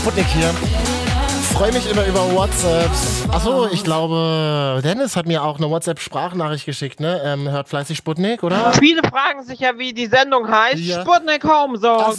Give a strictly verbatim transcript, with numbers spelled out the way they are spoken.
Sputnik hier. Freue mich immer über WhatsApps. Achso, ich glaube, Dennis hat mir auch eine WhatsApp-Sprachnachricht geschickt, ne? Ähm, hört fleißig Sputnik, oder? Viele fragen sich ja, wie die Sendung heißt. Ja. Sputnik Home Zone.